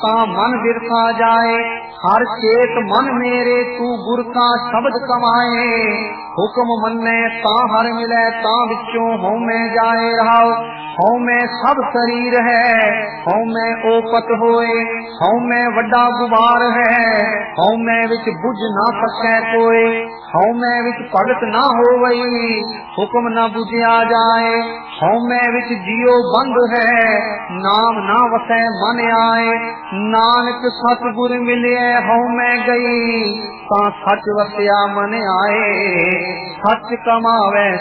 ता मन बिरसा जाए। हर चेत मन मेरे तू गुर का शब्द कमाए। हुक्म मन्ने ता हर मिले ता विचों हूँ मैं जाए रहाओ। हूँ मैं सब शरीर है हूँ मैं ओपत होए। हूँ मैं वड्डा गुबार है हूँ मैं विच बुझ ना सकै कोई। हूँ मैं विच भगत ना होवई हुक्म ना बुझिया जाए। हूँ मैं विच जियो बंद है नाम ना वसै मन आए। नानक सतगुर मिले हूँ मैं गई ता सच वसया मन आए। सच कमावे